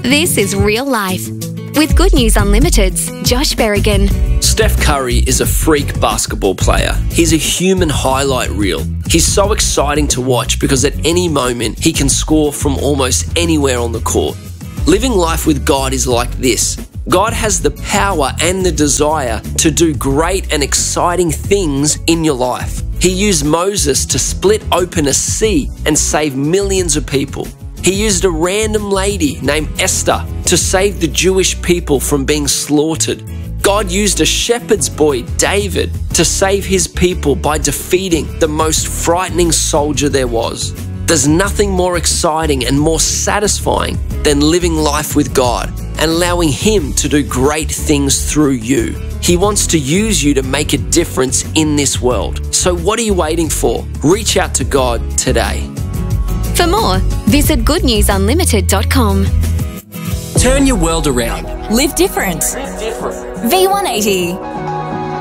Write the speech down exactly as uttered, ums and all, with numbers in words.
This is Real Life with Good News Unlimited's Josh Berrigan. Steph Curry is a freak basketball player. He's a human highlight reel. He's so exciting to watch because at any moment he can score from almost anywhere on the court. Living life with God is like this. God has the power and the desire to do great and exciting things in your life. He used Moses to split open a sea and save millions of people. He used a random lady named Esther to save the Jewish people from being slaughtered. God used a shepherd's boy, David, to save his people by defeating the most frightening soldier there was. There's nothing more exciting and more satisfying than living life with God and allowing Him to do great things through you. He wants to use you to make a difference in this world. So what are you waiting for? Reach out to God today. For more, visit good news unlimited dot com. Turn your world around. Live different. Live different. V one eighty.